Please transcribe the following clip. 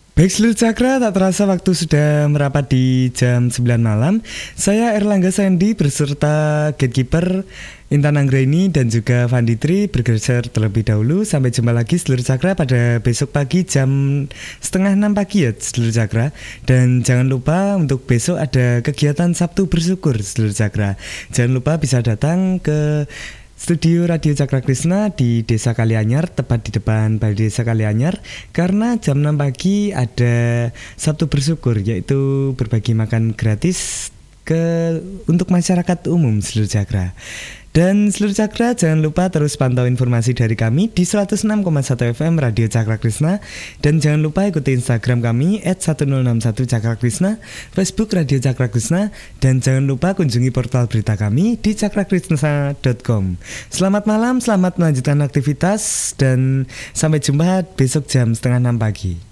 Baik seluruh cakra, tak terasa waktu sudah merapat di jam 9 malam. Saya Erlangga Sandy beserta gatekeeper Intan Anggraini dan juga Vanditri bergeser terlebih dahulu. Sampai jumpa lagi seluruh cakra pada besok pagi jam setengah 6 pagi ya seluruh cakra. Dan jangan lupa untuk besok ada kegiatan Sabtu Bersyukur seluruh cakra. Jangan lupa bisa datang ke Studio Radio Cakra Krishna di Desa Kalianyar, tepat di depan Balai Desa Kalianyar, karena jam 6 pagi ada Sabtu Bersyukur, yaitu berbagi makan gratis untuk masyarakat umum seluruh cakra. Dan seluruh cakra jangan lupa terus pantau informasi dari kami di 106,1 FM Radio Cakra Krishna. Dan jangan lupa ikuti Instagram kami @1061cakrakrishna, Facebook Radio Cakra Krishna. Dan jangan lupa kunjungi portal berita kami di cakrakrishna.com. Selamat malam, selamat melanjutkan aktivitas, dan sampai jumpa besok jam setengah 6 pagi.